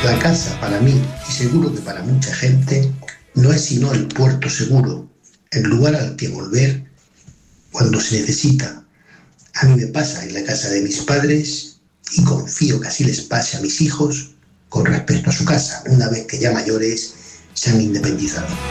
La casa, para mí, y seguro que para mucha gente, no es sino el puerto seguro, el lugar al que volver cuando se necesita. A mí me pasa en la casa de mis padres y confío que así les pase a mis hijos con respecto a su casa, una vez que ya mayores se han independizado.